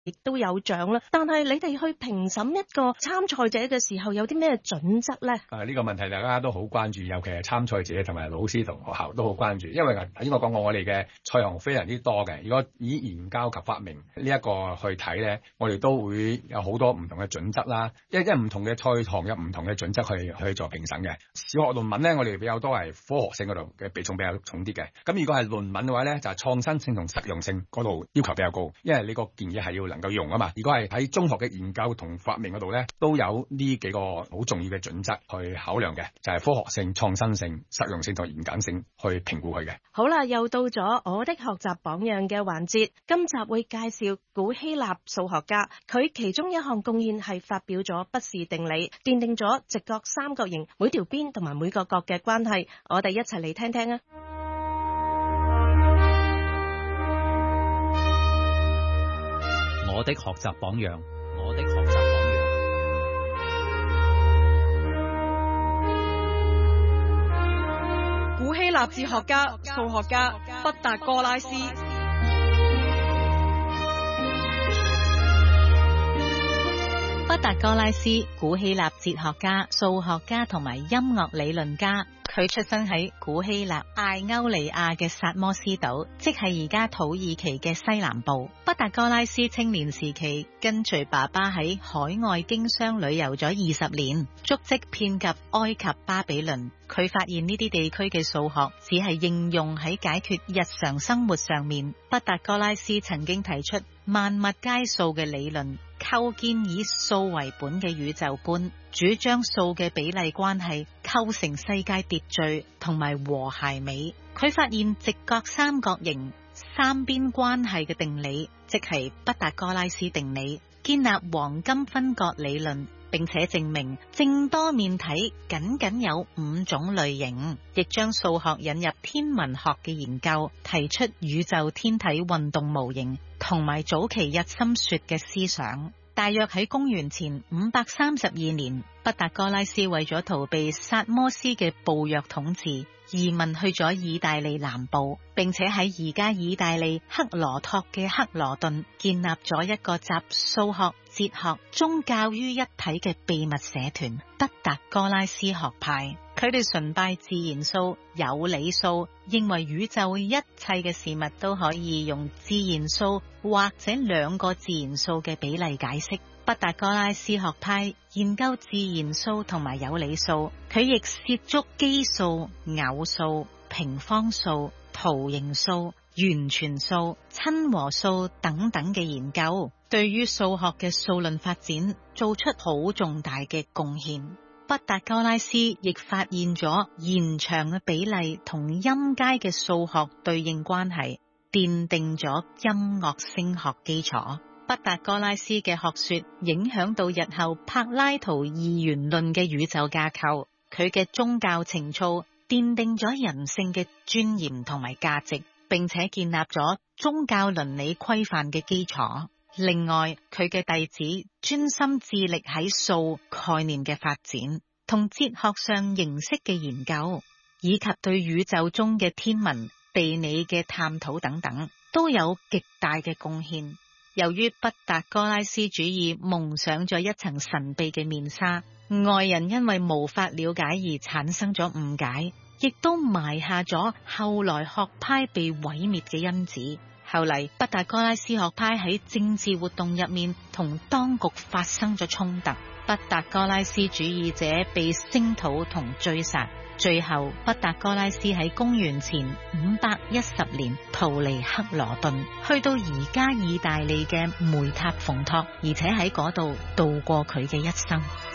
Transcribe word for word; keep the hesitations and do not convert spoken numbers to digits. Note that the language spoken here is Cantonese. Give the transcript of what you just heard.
亦都有獎啦。但係你哋去評審一個參賽者嘅時候，有啲咩準則咧？ 啊，呢個問題大家都好關注，尤其係參賽者同埋老師同學校都好關注，因為頭先我講過，我哋嘅賽項非常之多嘅。如果以研究及發明呢一個去睇咧，我哋都會有好多唔同嘅準則啦。因為因為唔同嘅賽項有唔同嘅準則去去做評審嘅。小學論文咧，我哋比較多係科學性嗰度嘅比重比較重啲嘅。咁如果係論文嘅話咧，就係創新性同實用性嗰度要求比較高，因為你個建議係要能夠用啊嘛。如果係喺中學嘅研究同發明嗰度咧，都有呢幾個好重要嘅準則去考量嘅，就係科學性、創新性、實用性同嚴謹性去評估佢嘅。 好啦，又到咗我的學習榜樣嘅環節，今集會介紹古希臘數學家，佢其中一項貢獻係發表咗畢氏定理，奠定咗直角三角形每條邊同埋每個角嘅關係。我哋一齊嚟聽聽啊！ 我的學習榜樣，我的學習榜樣。 古希臘哲學家、數學家畢達哥拉斯。 畢達哥拉斯，古希臘哲學家、數學家同埋音樂理論家。佢出生喺古希臘艾歐尼亞嘅薩摩斯島，即係而家土耳其嘅西南部。畢達哥拉斯青年時期跟隨爸爸喺海外經商旅遊咗二十年，足跡遍及埃及、巴比倫。佢發現呢啲地區嘅數學只係應用喺解決日常生活上面。畢達哥拉斯曾經提出萬物皆數嘅理論，構建以數為本嘅宇宙觀，主張數嘅比例關係構成世界秩序同埋和諧美。佢發現直角三角形三邊關係嘅定理，即係畢達哥拉斯定理，建立黃金分割理論，並且證明正多面體僅僅有五種類型，亦將數學引入天文學嘅研究，提出宇宙天體運動模型同埋早期日心說嘅思想。大約喺公元前五百三十二年，畢達哥拉斯為咗逃避薩摩斯嘅暴虐統治，移民去咗意大利南部，並且喺而家意大利克羅托嘅克羅頓建立咗一個集數學、哲學、宗教於一體嘅秘密社團——畢達哥拉斯學派。佢哋崇拜自然數、有理數，認為宇宙一切嘅事物都可以用自然數或者兩個自然數嘅比例解釋。畢達哥拉斯學派研究自然數同埋有理數，佢亦涉足奇數、偶數、平方數、圖形數、完全數、親和數等等嘅研究，對於數學嘅數論發展做出好重大嘅貢獻。畢達哥拉斯亦發現咗延長嘅比例同音階嘅數學對應關係，奠定咗音樂聲學基礎。畢達哥拉斯嘅學說影響到日後柏拉圖二元論嘅宇宙架構，佢嘅宗教情操奠定咗人性嘅尊嚴同埋價值，並且建立咗宗教倫理規範嘅基礎。另外，佢嘅弟子專心致力喺數概念嘅發展，同哲學上形式嘅研究，以及對宇宙中嘅天文、地理嘅探討等等，都有極大嘅貢獻。由於畢達哥拉斯主義蒙上咗一層神秘嘅面紗，外人因為無法了解而產生咗誤解，亦都埋下咗後來學派被毀滅嘅因子。後嚟畢達哥拉斯學派喺政治活動入面同當局發生咗衝突，畢達哥拉斯主義者被聲討同追殺，最後畢達哥拉斯喺公元前五百一十年逃離克羅頓，去到而家意大利嘅梅塔蓬托，而且喺嗰度度過佢嘅一生。